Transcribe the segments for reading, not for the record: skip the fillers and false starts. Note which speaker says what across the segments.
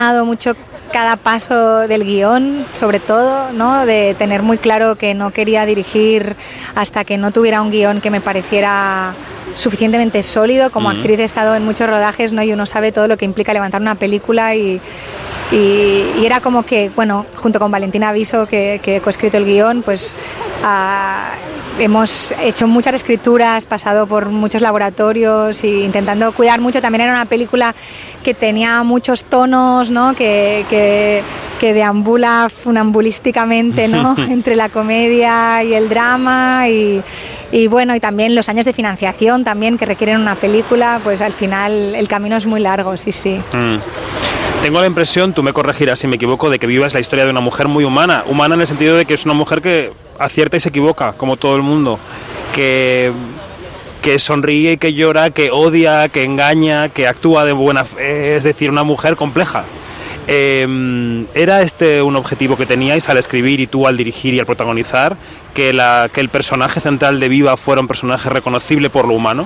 Speaker 1: mucho cada paso del guión, sobre todo, ¿no? De tener muy claro que no quería dirigir hasta que no tuviera un guión que me pareciera suficientemente sólido. Como actriz he estado en muchos rodajes, ¿no? Y uno sabe todo lo que implica levantar una película y era como que, bueno, junto con Valentina Aviso, que he coescrito el guión, pues hemos hecho muchas reescrituras, pasado por muchos laboratorios e intentando cuidar mucho. También era una película que tenía muchos tonos, ¿no? que deambula funambulísticamente, ¿no? Entre la comedia y el drama y bueno, y también los años de financiación también que requieren una película, pues al final el camino es muy largo, sí.
Speaker 2: Tengo la impresión, tú me corregirás si me equivoco, de que Viva es la historia de una mujer muy humana en el sentido de que es una mujer que acierta y se equivoca, como todo el mundo, que sonríe y que llora, que odia, que engaña, que actúa de buena fe, es decir, una mujer compleja. ¿Era este un objetivo que teníais al escribir y tú al dirigir y al protagonizar, que el personaje central de Viva fuera un personaje reconocible por lo humano?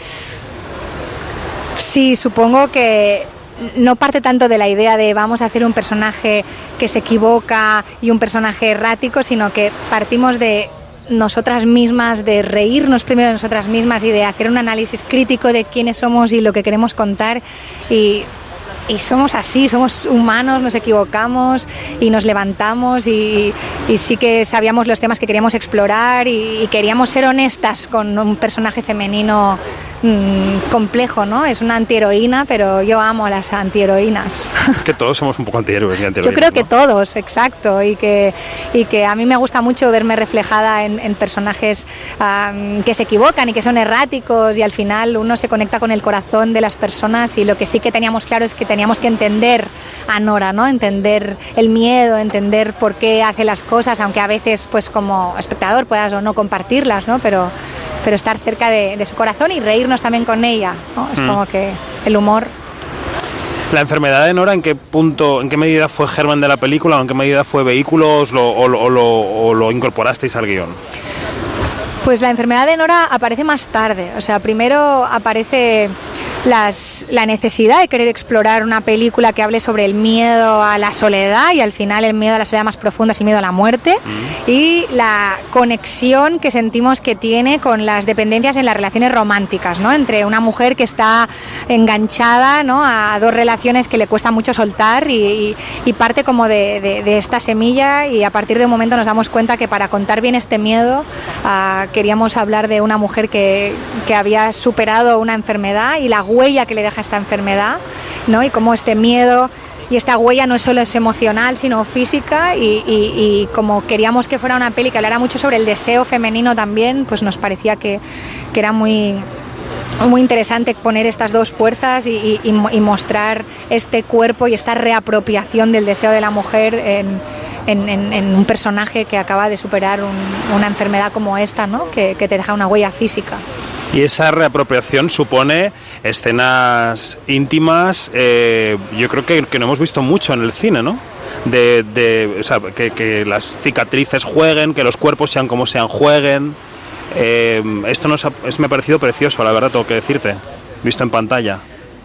Speaker 1: Sí, supongo que no parte tanto de la idea de vamos a hacer un personaje que se equivoca y un personaje errático, sino que partimos de nosotras mismas, de reírnos primero de nosotras mismas y de hacer un análisis crítico de quiénes somos y lo que queremos contar y somos así, somos humanos, nos equivocamos y nos levantamos y sí que sabíamos los temas que queríamos explorar y queríamos ser honestas con un personaje femenino complejo, ¿no? Es una antiheroína, pero yo amo a las antiheroínas.
Speaker 2: Es que todos somos un poco antihéroes y antiheroínas.
Speaker 1: Yo creo que
Speaker 2: ¿no?
Speaker 1: todos, exacto, y que a mí me gusta mucho verme reflejada en personajes que se equivocan y que son erráticos y al final uno se conecta con el corazón de las personas y lo que sí que teníamos claro es que teníamos que entender a Nora, ¿no? Entender el miedo, entender por qué hace las cosas, aunque a veces pues como espectador puedas o no compartirlas, ¿no? Pero estar cerca de su corazón y reírnos también con ella, ¿no? Es como que el humor.
Speaker 2: ¿La enfermedad de Nora en qué medida fue germen de la película o en qué medida fue vehículo o lo incorporasteis al guión?
Speaker 1: Pues la enfermedad de Nora aparece más tarde, o sea, primero aparece la necesidad de querer explorar una película que hable sobre el miedo a la soledad y al final el miedo a la soledad más profunda es el miedo a la muerte y la conexión que sentimos que tiene con las dependencias en las relaciones románticas, ¿no? Entre una mujer que está enganchada, ¿no? A dos relaciones que le cuesta mucho soltar y parte como de esta semilla y a partir de un momento nos damos cuenta que para contar bien este miedo queríamos hablar de una mujer que había superado una enfermedad y la huella que le deja esta enfermedad, ¿no? Y cómo este miedo y esta huella no solo es emocional sino física y como queríamos que fuera una peli que hablara mucho sobre el deseo femenino también, pues nos parecía que era muy interesante poner estas dos fuerzas y mostrar este cuerpo y esta reapropiación del deseo de la mujer en un personaje que acaba de superar una enfermedad como esta, ¿no? Que te deja una huella física.
Speaker 2: Y esa reapropiación supone escenas íntimas, yo creo que no hemos visto mucho en el cine, ¿no? O sea, que las cicatrices jueguen, que los cuerpos sean como sean, jueguen. Esto me ha parecido precioso, la verdad, tengo que decirte, visto en pantalla.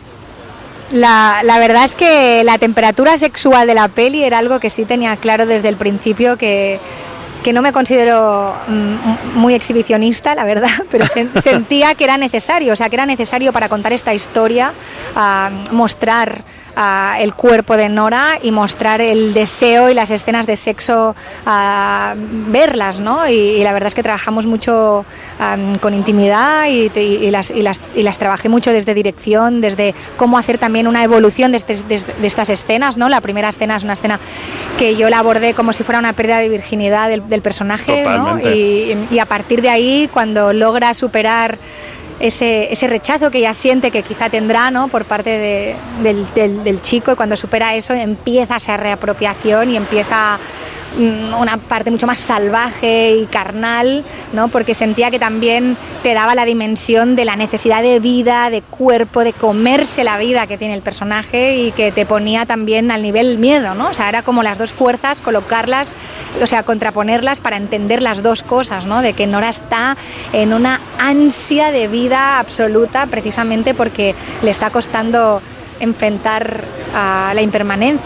Speaker 1: La verdad es que la temperatura sexual de la peli era algo que sí tenía claro desde el principio, que no me considero muy exhibicionista, la verdad, pero sentía que era necesario, o sea, que era necesario para contar esta historia, mostrar el cuerpo de Nora y mostrar el deseo y las escenas de sexo, verlas, ¿no? Y la verdad es que trabajamos mucho con intimidad y las trabajé mucho desde dirección, desde cómo hacer también una evolución de estas escenas, ¿no? La primera escena es una escena que yo la abordé como si fuera una pérdida de virginidad del personaje, ¿no? Y a partir de ahí, cuando logra superar ese rechazo que ella siente que quizá tendrá, ¿no? Por parte del chico, y cuando supera eso empieza esa reapropiación y empieza una parte mucho más salvaje y carnal, ¿no? Porque sentía que también te daba la dimensión de la necesidad de vida, de cuerpo, de comerse la vida que tiene el personaje y que te ponía también al nivel miedo, ¿no? O sea, era como las dos fuerzas, colocarlas, o sea, contraponerlas para entender las dos cosas, ¿no? De que Nora está en una ansia de vida absoluta precisamente porque le está costando enfrentar a la impermanencia.